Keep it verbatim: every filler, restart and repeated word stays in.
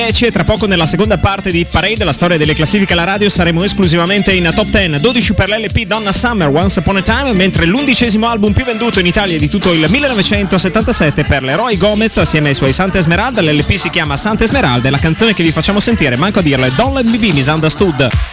E tra poco nella seconda parte di Hit Parade, la storia delle classifiche alla radio, saremo esclusivamente in top dieci. dodici per l'L P Donna Summer, Once Upon a Time, mentre l'undicesimo album più venduto in Italia di tutto il millenovecentosettantasette per Leroy Gomez assieme ai suoi Santa Esmeralda. L'L P si chiama Santa Esmeralda e la canzone che vi facciamo sentire, manco a dirlo, è Don't Let Me Be Misunderstood.